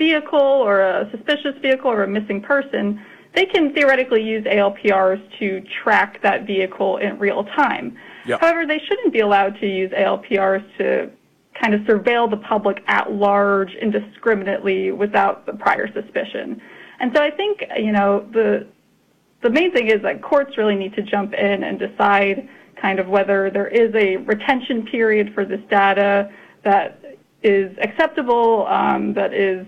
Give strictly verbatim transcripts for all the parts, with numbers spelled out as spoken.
vehicle or a suspicious vehicle or a missing person, they can theoretically use A L P Rs to track that vehicle in real time. Yep. However, they shouldn't be allowed to use A L P Rs to kind of surveil the public at large indiscriminately without the prior suspicion. And so I think, you know, the the main thing is that courts really need to jump in and decide kind of whether there is a retention period for this data that is acceptable, um, that is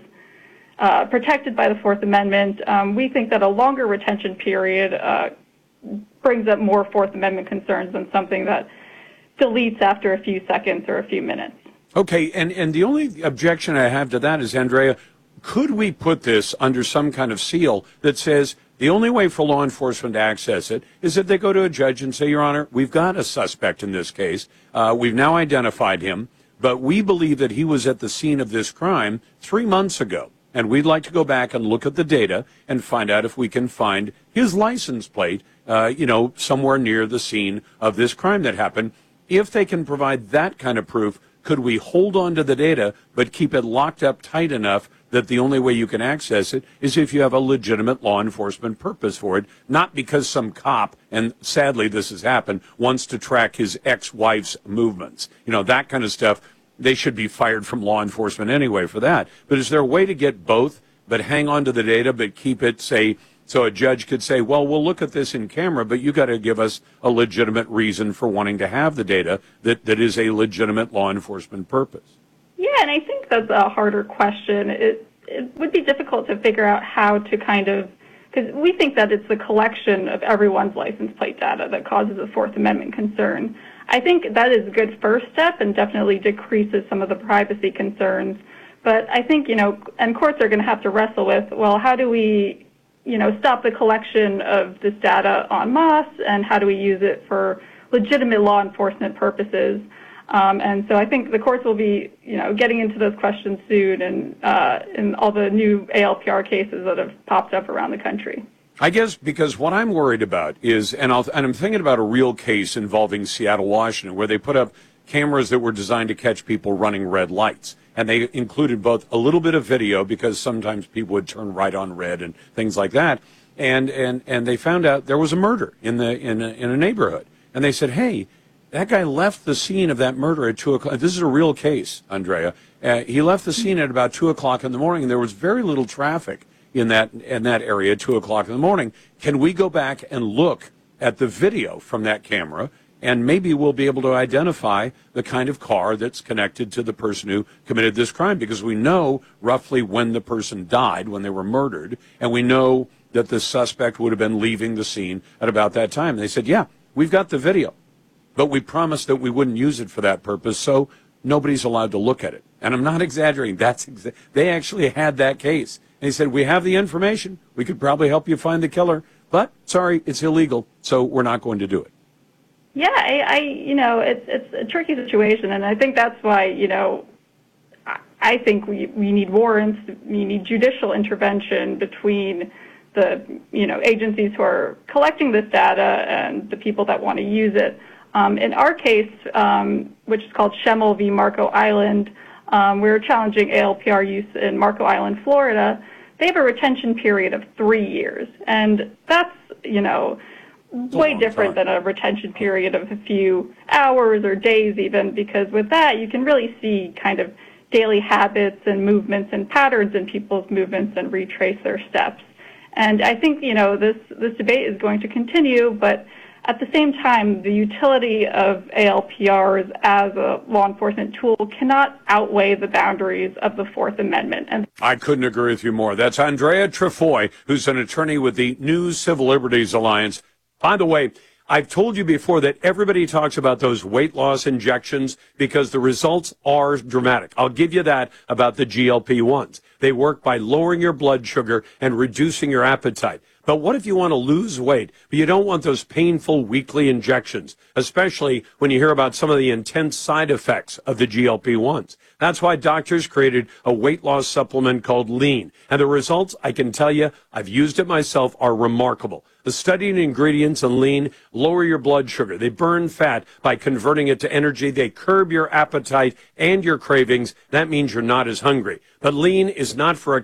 uh, protected by the Fourth Amendment. Um, we think that a longer retention period uh, brings up more Fourth Amendment concerns than something that deletes after a few seconds or a few minutes. Okay, and, and the only objection I have to that is, Andrea, could we put this under some kind of seal that says the only way for law enforcement to access it is that they go to a judge and say, Your Honor, we've got a suspect in this case. Uh, we've now identified him, but we believe that he was at the scene of this crime three months ago. And we'd like to go back and look at the data and find out if we can find his license plate, uh, you know, somewhere near the scene of this crime that happened. If they can provide that kind of proof, could we hold on to the data but keep it locked up tight enough that the only way you can access it is if you have a legitimate law enforcement purpose for it, not because some cop, and sadly this has happened, wants to track his ex-wife's movements. You know, that kind of stuff. They should be fired from law enforcement anyway for that. But is there a way to get both, but hang on to the data, but keep it, say, so a judge could say, well, we'll look at this in camera, but you got to give us a legitimate reason for wanting to have the data that, that is a legitimate law enforcement purpose? Yeah, and I think that's a harder question. It, it would be difficult to figure out how to kind of, because we think that it's the collection of everyone's license plate data that causes a Fourth Amendment concern. I think that is a good first step and definitely decreases some of the privacy concerns. But I think, you know, and courts are going to have to wrestle with, well, how do we, you know, stop the collection of this data en masse, and how do we use it for legitimate law enforcement purposes? Um, and so I think the courts will be, you know, getting into those questions soon, and uh, in all the new A L P R cases that have popped up around the country. I guess because what I'm worried about is, and, I'll, and I'm thinking about a real case involving Seattle, Washington, where they put up cameras that were designed to catch people running red lights. And they included both a little bit of video, because sometimes people would turn right on red and things like that. And, and, and they found out there was a murder in, the, in, a, in a neighborhood. And they said, hey, that guy left the scene of that murder at two o'clock. This is a real case, Andrea. Uh, he left the scene at about two o'clock in the morning, and there was very little traffic in that in that area at two o'clock in the morning. Can we go back and look at the video from that camera, and maybe we'll be able to identify the kind of car that's connected to the person who committed this crime, because we know roughly when the person died, when they were murdered, and we know that the suspect would have been leaving the scene at about that time. And they said, yeah, we've got the video, but we promised that we wouldn't use it for that purpose, so nobody's allowed to look at it. And I'm not exaggerating. That's exa- they actually had that case. And he said, we have the information. We could probably help you find the killer, but sorry, it's illegal, so we're not going to do it. Yeah, I, I you know, it's it's a tricky situation, and I think that's why, you know, I, I think we, we need warrants, we need judicial intervention between the, you know, agencies who are collecting this data and the people that want to use it. Um, in our case, um, which is called Schemmel v. Marco Island, um, we're challenging A L P R use in Marco Island, Florida. They have a retention period of three years, and that's, you know, way different than a retention period of a few hours or days even, because with that you can really see kind of daily habits and movements and patterns in people's movements and retrace their steps. And I think, you know, this, this debate is going to continue, but at the same time, the utility of A L P Rs as a law enforcement tool cannot outweigh the boundaries of the Fourth Amendment. And I couldn't agree with you more. That's Andrea Trefoy, who's an attorney with the New Civil Liberties Alliance. By the way, I've told you before that everybody talks about those weight loss injections because the results are dramatic. I'll give you that about the G L P ones. They work by lowering your blood sugar and reducing your appetite. But what if you want to lose weight, but you don't want those painful weekly injections, especially when you hear about some of the intense side effects of the G L P ones? That's why doctors created a weight loss supplement called Lean. And the results, I can tell you, I've used it myself, are remarkable. The studied ingredients in Lean lower your blood sugar. They burn fat by converting it to energy. They curb your appetite and your cravings. That means you're not as hungry. But Lean is not for a